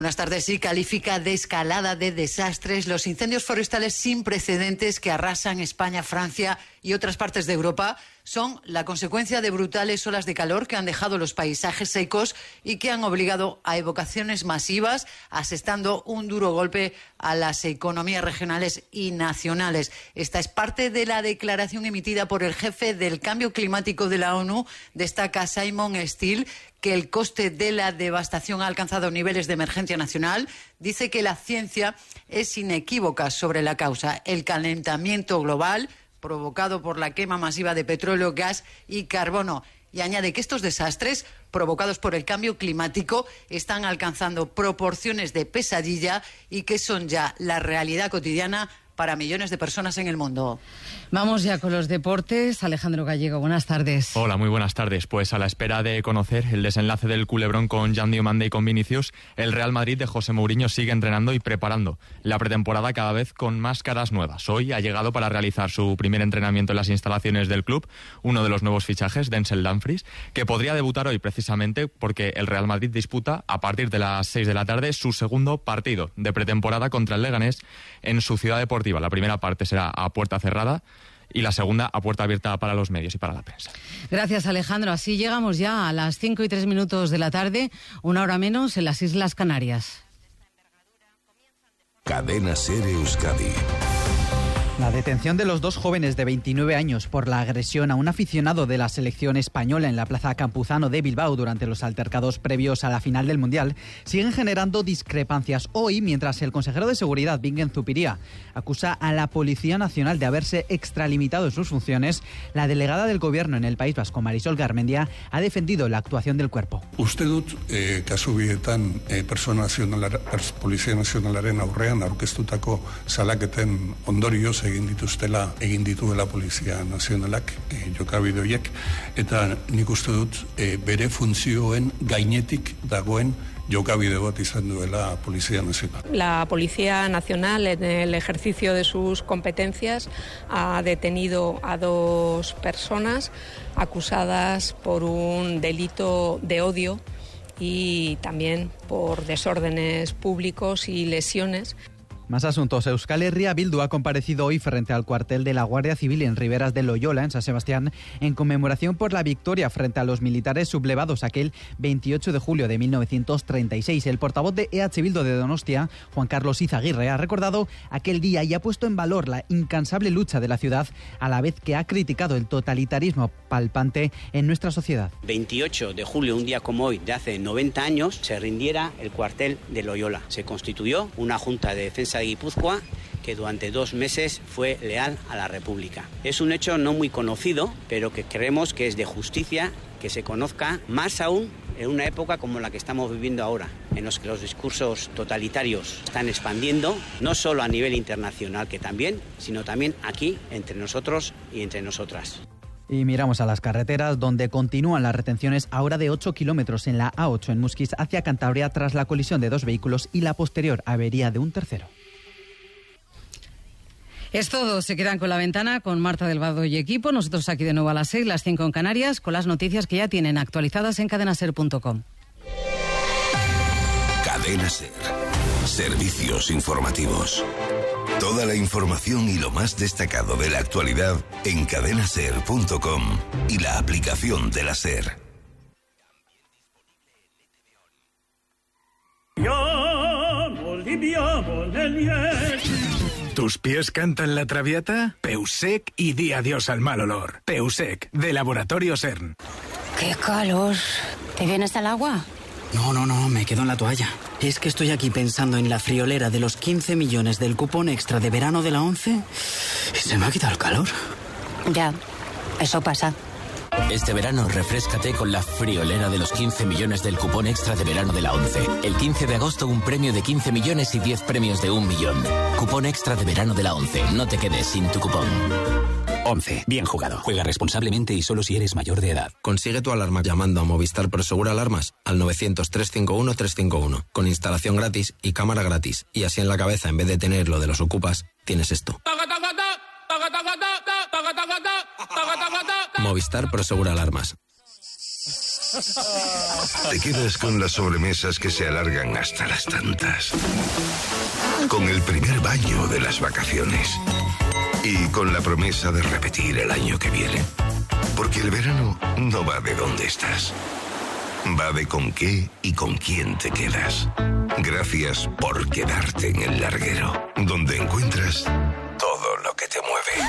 Buenas tardes. Sí, califica de escalada de desastres los incendios forestales sin precedentes que arrasan España, Francia y otras partes de Europa. Son la consecuencia de brutales olas de calor que han dejado los paisajes secos y que han obligado a evacuaciones masivas, asestando un duro golpe a las economías regionales y nacionales. Esta es parte de la declaración emitida por el jefe del cambio climático de la ONU. Destaca Simon Stiell que el coste de la devastación ha alcanzado niveles de emergencia nacional. Dice que la ciencia es inequívoca sobre la causa: el calentamiento global provocado por la quema masiva de petróleo, gas y carbono. Y añade que estos desastres provocados por el cambio climático están alcanzando proporciones de pesadilla y que son ya la realidad cotidiana para millones de personas en el mundo. Vamos ya con los deportes. Alejandro Gallego, buenas tardes. Hola, muy buenas tardes. Pues a la espera de conocer el desenlace del culebrón con Jan Diomande y con Vinicius, el Real Madrid de José Mourinho sigue entrenando y preparando la pretemporada cada vez con más caras nuevas. Hoy ha llegado para realizar su primer entrenamiento en las instalaciones del club uno de los nuevos fichajes, Denzel Dumfries, que podría debutar hoy precisamente porque el Real Madrid disputa a partir de las 6 de la tarde su segundo partido de pretemporada contra el Leganés en su ciudad deportiva. La primera parte será a puerta cerrada y la segunda a puerta abierta para los medios y para la prensa. Gracias, Alejandro. Así llegamos ya a las 5:03 de la tarde, una hora menos en las Islas Canarias. Cadena SER Euskadi. La detención de los dos jóvenes de 29 años por la agresión a un aficionado de la selección española en la Plaza Campuzano de Bilbao durante los altercados previos a la final del Mundial siguen generando discrepancias hoy, mientras el consejero de Seguridad, Bingen Zupiria, acusa a la Policía Nacional de haberse extralimitado en sus funciones. La delegada del Gobierno en el País Vasco, Marisol Garmendia, ha defendido la actuación del cuerpo. Uste dut, kasu bietan, Polizia Nazionalaren aurrean aurkeztutako salaketen ondorioz egin dituela Polizia Nazionalak jokabide horiek, eta nik uste dut bere funtzioen gainetik dagoen jokabide bat izan duela Policía Nacional. La Policía Nacional, en el ejercicio de sus competencias, ha detenido a dos personas acusadas por un delito de odio y también por desórdenes públicos y lesiones. Más asuntos. Euskal Herria Bildu ha comparecido hoy frente al cuartel de la Guardia Civil en Riberas de Loyola, en San Sebastián, en conmemoración por la victoria frente a los militares sublevados aquel 28 de julio de 1936. El portavoz de EH Bildu de Donostia, Juan Carlos Izaguirre, ha recordado aquel día y ha puesto en valor la incansable lucha de la ciudad, a la vez que ha criticado el totalitarismo palpante en nuestra sociedad. 28 de julio, un día como hoy, de hace 90 años, se rindiera el cuartel de Loyola. Se constituyó una Junta de Defensa de Guipúzcoa que durante 2 meses fue leal a la República. Es un hecho no muy conocido, pero que creemos que es de justicia que se conozca, más aún en una época como la que estamos viviendo ahora, en los que los discursos totalitarios están expandiendo, no solo a nivel internacional, que también, sino también aquí, entre nosotros y entre nosotras. Y miramos a las carreteras, donde continúan las retenciones ahora de 8 kilómetros en la A8 en Musquis hacia Cantabria tras la colisión de 2 vehículos y la posterior avería de un tercero. Es todo, se quedan con La Ventana, con Marta del Vado y equipo. Nosotros aquí de nuevo a las 6, las 5 en Canarias, con las noticias que ya tienen actualizadas en cadenaser.com. Cadena SER. Servicios informativos. Toda la información y lo más destacado de la actualidad en cadenaser.com y la aplicación de la SER. ¿Tus pies cantan la traviata? Peusec y di adiós al mal olor. Peusec, de Laboratorio CERN. ¡Qué calor! ¿Te vienes al agua? No, me quedo en la toalla. Es que estoy aquí pensando en la friolera de los 15 millones del cupón extra de verano de la 11 y se me ha quitado el calor. Ya, eso pasa. Este verano refréscate con la friolera de los 15 millones del cupón extra de verano de la 11. El 15 de agosto un premio de 15 millones y 10 premios de 1 millón. Cupón extra de verano de la 11. No te quedes sin tu cupón. 11. Bien jugado. Juega responsablemente y solo si eres mayor de edad. Consigue tu alarma llamando a Movistar Prosegur Alarmas al 900-351-351 con instalación gratis y cámara gratis. Y así en la cabeza, en vez de tener lo de los ocupas, tienes esto. Movistar Prosegur Alarmas. Te quedas con las sobremesas que se alargan hasta las tantas. Con el primer baño de las vacaciones. Y con la promesa de repetir el año que viene. Porque el verano no va de dónde estás. Va de con qué y con quién te quedas. Gracias por quedarte en El Larguero, donde encuentras todo lo que te mueve.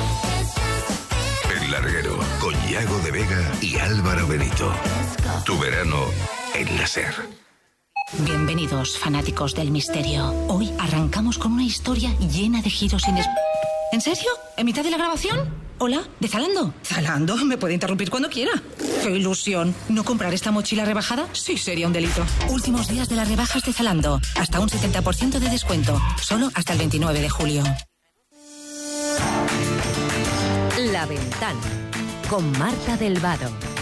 El Larguero, con Yago de Vega y Álvaro Benito. Tu verano en la SER. Bienvenidos, fanáticos del misterio. Hoy arrancamos con una historia llena de giros ¿En serio? ¿En mitad de la grabación? Hola, ¿de Zalando? Zalando, me puede interrumpir cuando quiera. ¡Qué ilusión! ¿No comprar esta mochila rebajada? Sí, sería un delito. Últimos días de las rebajas de Zalando. Hasta un 70% de descuento. Solo hasta el 29 de julio. La Ventana, con Marta del Vado.